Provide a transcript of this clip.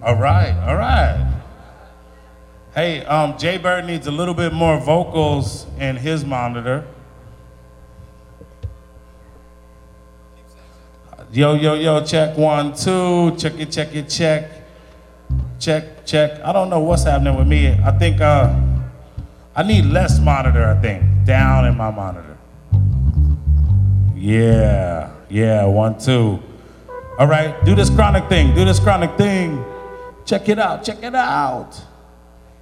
All right, all right. Hey, Jay Bird needs a little bit more vocals in his monitor. Yo, yo, yo, check 1, 2, check it, check it, check. Check, check. I don't know what's happening with me. I think I need less monitor, I think. Down in my monitor. Yeah, yeah, 1, 2. All right, do this chronic thing, do this chronic thing. Check it out, check it out.